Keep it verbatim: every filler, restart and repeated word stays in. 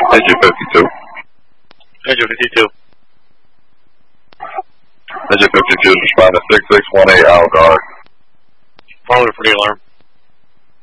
Engine fifty-two. Engine fifty-two. Engine fifty-two is responding to six six one eight Algar. Follow for the alarm.